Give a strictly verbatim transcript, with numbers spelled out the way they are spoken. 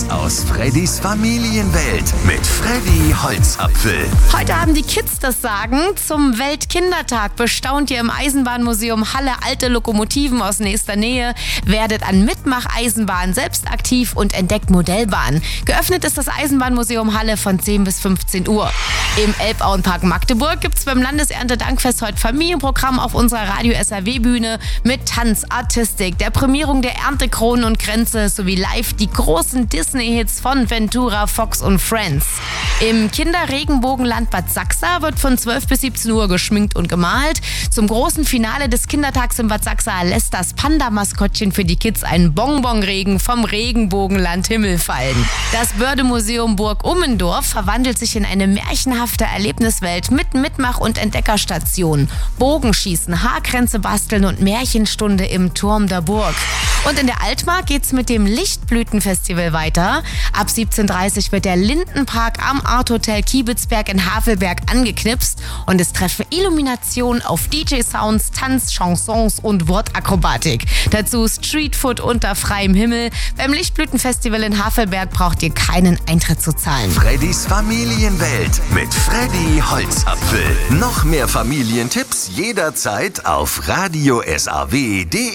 aus Freddys Familienwelt mit Freddy Holzapfel. Heute haben die Kids das Sagen. Zum Weltkindertag bestaunt ihr im Eisenbahnmuseum Halle alte Lokomotiven aus nächster Nähe, werdet an Mitmach-Eisenbahn selbst aktiv und entdeckt Modellbahnen. Geöffnet ist das Eisenbahnmuseum Halle von zehn bis fünfzehn Uhr. Im Elbauenpark Magdeburg gibt es beim Landeserntedankfest heute Familienprogramm auf unserer Radio-S R W-Bühne mit Tanz, Artistik, der Prämierung der Erntekronen und Grenze sowie live die großen Disney-Hits von Ventura, Fox und Friends. Im Kinderregenbogenland Bad Sachsa wird von zwölf bis siebzehn Uhr geschminkt und gemalt. Zum großen Finale des Kindertags in Bad Sachsa lässt das Panda-Maskottchen für die Kids einen Bonbonregen vom Regenbogenland Himmel fallen. Das Bördemuseum Burg Ummendorf verwandelt sich in eine märchenhafte Erlebniswelt mit Mitmach- und Entdeckerstationen. Bogenschießen, Haarkränze basteln und Märchenstunde im Turm der Burg. Und in der Altmark geht's mit dem Lichtblütenfestival weiter. Ab siebzehn Uhr dreißig wird der Lindenpark am Art Hotel Kiebitzberg in Havelberg angeknipst und es treffen Illuminationen auf D J-Sounds, Tanz, Chansons und Wortakrobatik. Dazu Streetfood unter freiem Himmel. Beim Lichtblütenfestival in Havelberg braucht ihr keinen Eintritt zu zahlen. Freddys Familienwelt mit Freddy Holzapfel. Noch mehr Familientipps jederzeit auf radio s a w punkt d e.